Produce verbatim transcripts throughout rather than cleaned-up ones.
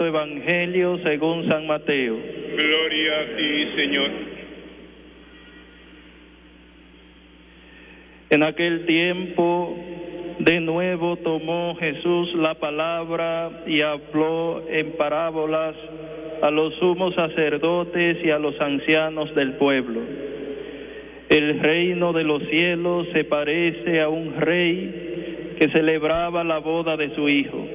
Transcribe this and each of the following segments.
Santo Evangelio según San Mateo. Gloria a ti, Señor. En aquel tiempo, de nuevo tomó Jesús la palabra y habló en parábolas a los sumos sacerdotes y a los ancianos del pueblo. El reino de los cielos se parece a un rey que celebraba la boda de su hijo.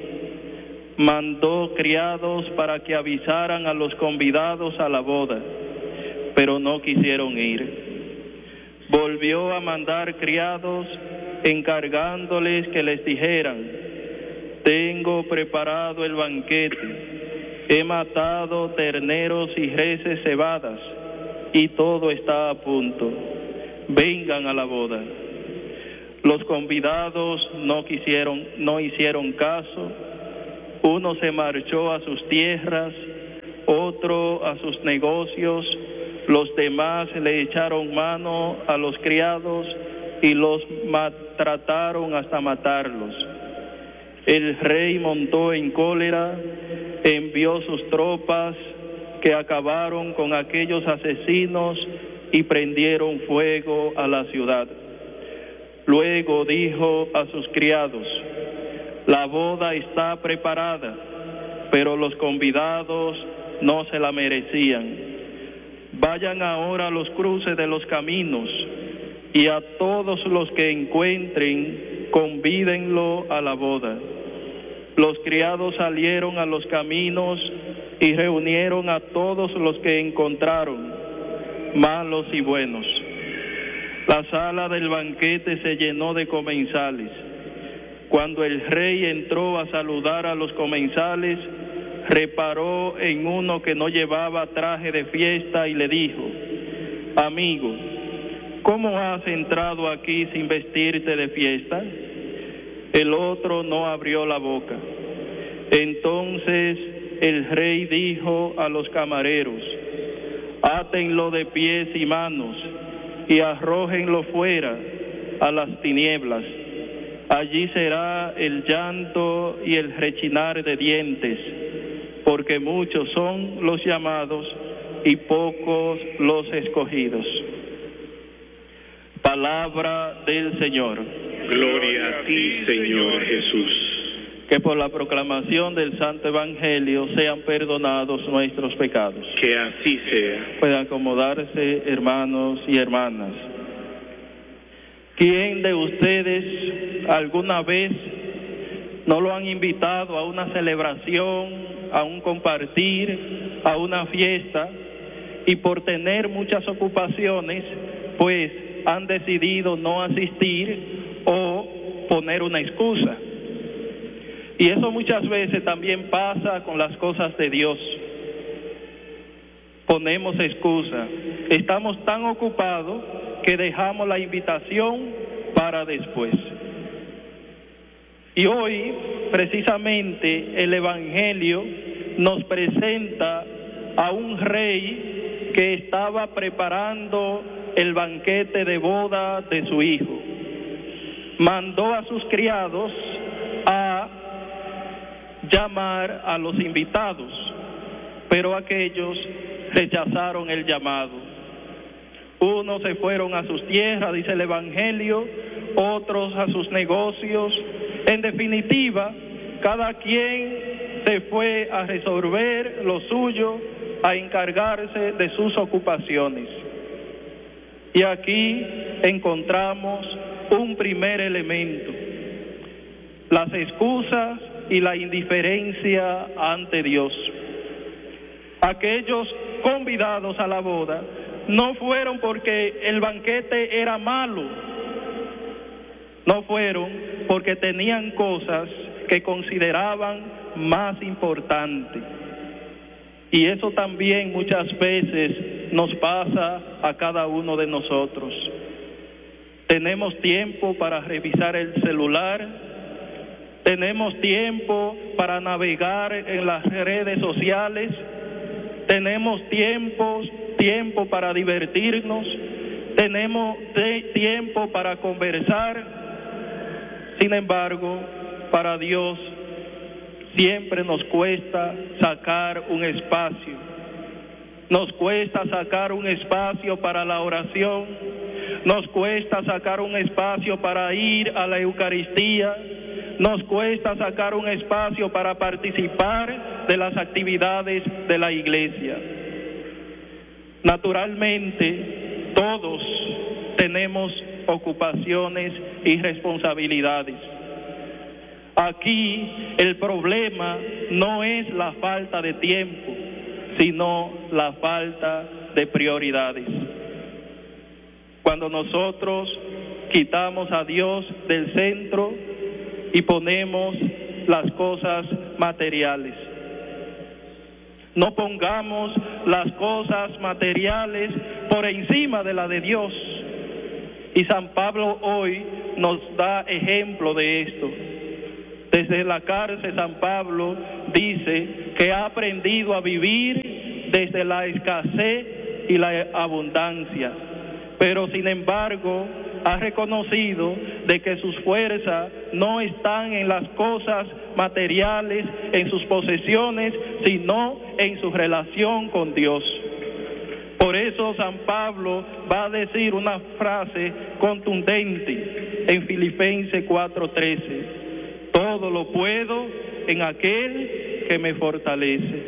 Mandó criados para que avisaran a los convidados a la boda, pero no quisieron ir. Volvió a mandar criados, encargándoles que les dijeran: tengo preparado el banquete, he matado terneros y reses cebadas, y todo está a punto. Vengan a la boda. Los convidados no quisieron, no hicieron caso. Uno se marchó a sus tierras, otro a sus negocios, los demás le echaron mano a los criados y los maltrataron hasta matarlos. El rey montó en cólera, envió sus tropas que acabaron con aquellos asesinos y prendieron fuego a la ciudad. Luego dijo a sus criados: la boda está preparada, pero los convidados no se la merecían. Vayan ahora a los cruces de los caminos y a todos los que encuentren, convídenlo a la boda. Los criados salieron a los caminos y reunieron a todos los que encontraron, malos y buenos. La sala del banquete se llenó de comensales. Cuando el rey entró a saludar a los comensales, reparó en uno que no llevaba traje de fiesta y le dijo: amigo, ¿cómo has entrado aquí sin vestirte de fiesta? El otro no abrió la boca. Entonces el rey dijo a los camareros: átenlo de pies y manos y arrójenlo fuera a las tinieblas. Allí será el llanto y el rechinar de dientes, porque muchos son los llamados y pocos los escogidos. Palabra del Señor. Gloria a ti, Señor Jesús. Que por la proclamación del Santo Evangelio sean perdonados nuestros pecados. Que así sea. Pueden acomodarse, hermanos y hermanas. ¿Quién de ustedes alguna vez no lo han invitado a una celebración, a un compartir, a una fiesta, y por tener muchas ocupaciones, pues han decidido no asistir o poner una excusa? Y eso muchas veces también pasa con las cosas de Dios. Ponemos excusa. Estamos tan ocupados que dejamos la invitación para después. Y hoy, precisamente, el Evangelio nos presenta a un rey que estaba preparando el banquete de boda de su hijo. Mandó a sus criados a llamar a los invitados, pero aquellos rechazaron el llamado. Unos se fueron a sus tierras, dice el Evangelio, otros a sus negocios. En definitiva, cada quien se fue a resolver lo suyo, a encargarse de sus ocupaciones. Y aquí encontramos un primer elemento: las excusas y la indiferencia ante Dios. Aquellos convidados a la boda no fueron porque el banquete era malo, no fueron porque tenían cosas que consideraban más importantes. Y eso también muchas veces nos pasa a cada uno de nosotros. Tenemos tiempo para revisar el celular, tenemos tiempo para navegar en las redes sociales, tenemos tiempo, tiempo para divertirnos, tenemos de tiempo para conversar. Sin embargo, para Dios siempre nos cuesta sacar un espacio. Nos cuesta sacar un espacio para la oración, nos cuesta sacar un espacio para ir a la Eucaristía, nos cuesta sacar un espacio para participar de las actividades de la Iglesia. Naturalmente, todos tenemos ocupaciones y responsabilidades. Aquí el problema no es la falta de tiempo, sino la falta de prioridades. Cuando nosotros quitamos a Dios del centro y ponemos las cosas materiales, no pongamos las cosas materiales por encima de la de Dios. Y San Pablo hoy nos da ejemplo de esto. Desde la cárcel, San Pablo dice que ha aprendido a vivir desde la escasez y la abundancia, pero sin embargo ha reconocido de que sus fuerzas no están en las cosas materiales, en sus posesiones, sino en su relación con Dios. Por eso San Pablo va a decir una frase contundente en Filipenses cuatro trece: todo lo puedo en aquel que me fortalece.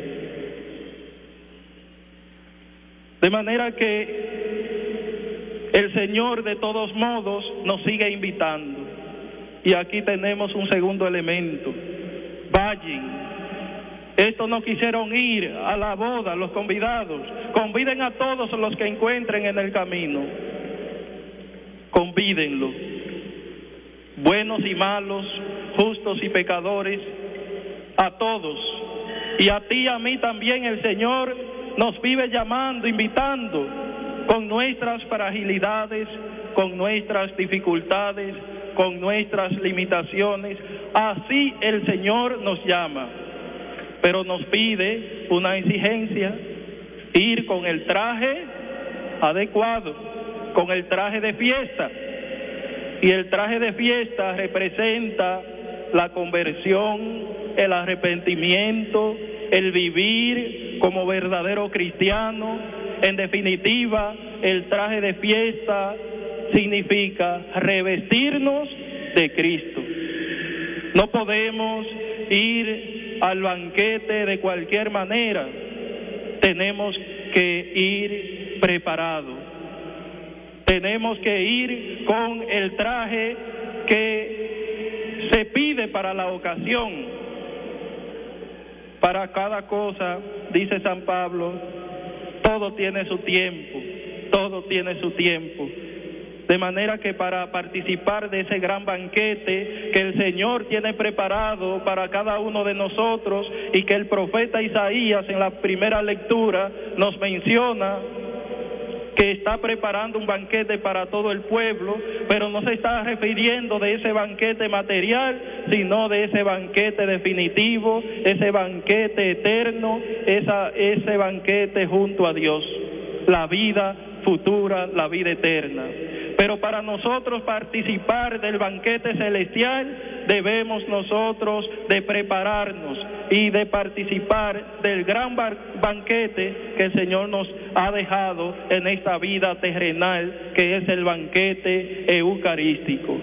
De manera que el Señor de todos modos nos sigue invitando. Y aquí tenemos un segundo elemento: vayan. Estos no quisieron ir a la boda, los convidados. Conviden a todos los que encuentren en el camino. Convídenlo. Buenos y malos, justos y pecadores, a todos. Y a ti y a mí también el Señor nos vive llamando, invitando, con nuestras fragilidades, con nuestras dificultades, con nuestras limitaciones. Así el Señor nos llama, pero nos pide una exigencia: ir con el traje adecuado, con el traje de fiesta. Y el traje de fiesta representa la conversión, el arrepentimiento, el vivir como verdadero cristiano. En definitiva, el traje de fiesta significa revestirnos de Cristo. No podemos ir al banquete de cualquier manera. Tenemos que ir preparados. Tenemos que ir con el traje que se pide para la ocasión. Para cada cosa, dice San Pablo, todo tiene su tiempo, todo tiene su tiempo. De manera que para participar de ese gran banquete que el Señor tiene preparado para cada uno de nosotros, y que el profeta Isaías en la primera lectura nos menciona que está preparando un banquete para todo el pueblo, pero no se está refiriendo de ese banquete material, sino de ese banquete definitivo, ese banquete eterno, esa, ese banquete junto a Dios, la vida futura, la vida eterna. Pero para nosotros participar del banquete celestial, debemos nosotros de prepararnos y de participar del gran banquete que el Señor nos ha dejado en esta vida terrenal, que es el banquete eucarístico.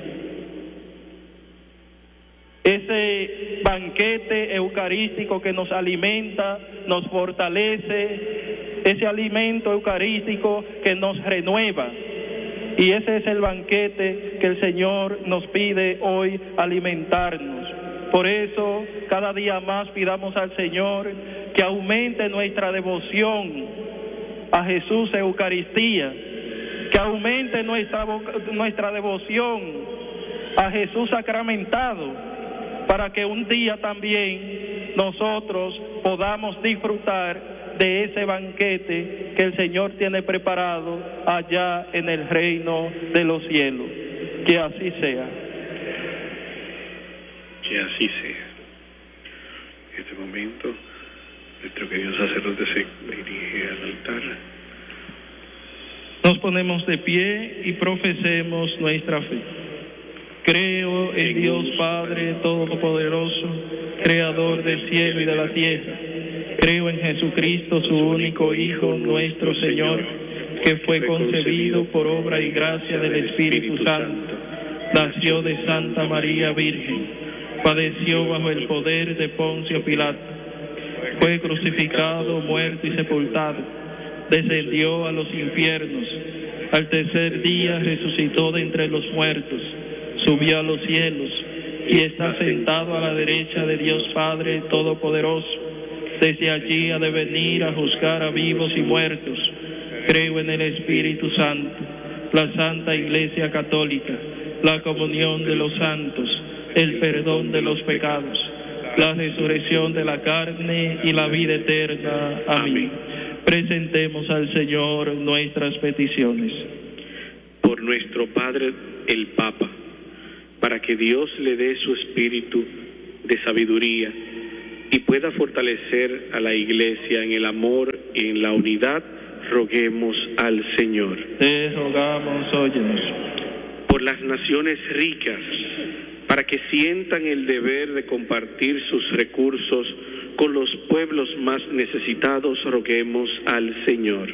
Ese banquete eucarístico que nos alimenta, nos fortalece, ese alimento eucarístico que nos renueva. Y ese es el banquete que el Señor nos pide hoy alimentarnos. Por eso, cada día más pidamos al Señor que aumente nuestra devoción a Jesús Eucaristía, que aumente nuestra, nuestra devoción a Jesús sacramentado, para que un día también nosotros podamos disfrutar de ese banquete que el Señor tiene preparado allá en el reino de los cielos. Que así sea. Que así sea. En este momento, nuestro querido sacerdote se dirige al altar. Nos ponemos de pie y profesemos nuestra fe. Creo en Dios Padre Todopoderoso, Creador del cielo y de la tierra. Creo en Jesucristo, su único Hijo, nuestro Señor, que fue concebido por obra y gracia del Espíritu Santo. Nació de Santa María Virgen. Padeció bajo el poder de Poncio Pilato. Fue crucificado, muerto y sepultado. Descendió a los infiernos. Al tercer día resucitó de entre los muertos. Subió a los cielos y está sentado a la derecha de Dios Padre Todopoderoso. Desde allí ha de venir a juzgar a vivos y muertos. Creo en el Espíritu Santo, la Santa Iglesia Católica, la comunión de los santos, el perdón de los pecados, la resurrección de la carne y la vida eterna. Amén. Presentemos al Señor nuestras peticiones. Por nuestro Padre el Papa, para que Dios le dé su espíritu de sabiduría y pueda fortalecer a la Iglesia en el amor y en la unidad, roguemos al Señor. Te rogamos, óyenos. Por las naciones ricas, para que sientan el deber de compartir sus recursos con los pueblos más necesitados, roguemos al Señor.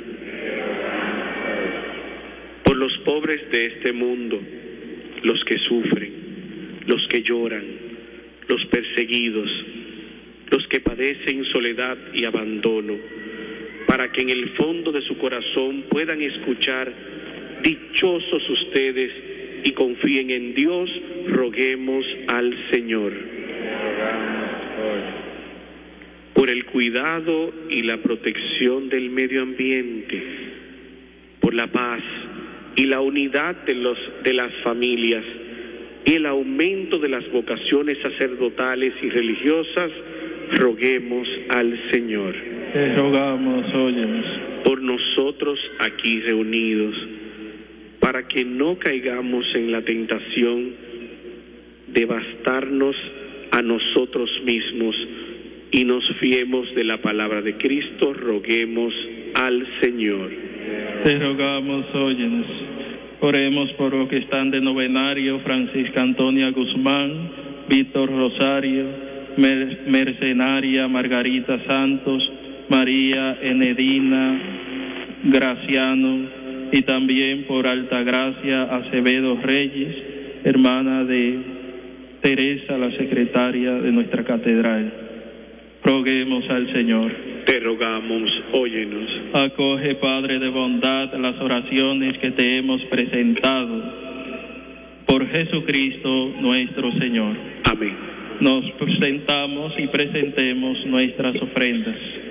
Por los pobres de este mundo, los que sufren, los que lloran, los perseguidos, los que padecen soledad y abandono, para que en el fondo de su corazón puedan escuchar: dichosos ustedes, y confíen en Dios, roguemos al Señor. Por el cuidado y la protección del medio ambiente, por la paz y la unidad de, los, de las familias y el aumento de las vocaciones sacerdotales y religiosas, roguemos al Señor. Te rogamos, óyenos. Por nosotros aquí reunidos, para que no caigamos en la tentación de bastarnos a nosotros mismos y nos fiemos de la palabra de Cristo, roguemos al Señor. Te rogamos, óyenos. Oremos por los que están de novenario: Francisca Antonia Guzmán, Víctor Rosario, Mer Mercenaria Margarita Santos, María Enedina Graciano, y también por Altagracia Acevedo Reyes, hermana de Teresa, la secretaria de nuestra catedral. Roguemos al Señor. Te rogamos, óyenos. Acoge, Padre de bondad, las oraciones que te hemos presentado. Por Jesucristo nuestro Señor. Amén. Nos presentamos y presentemos nuestras ofrendas.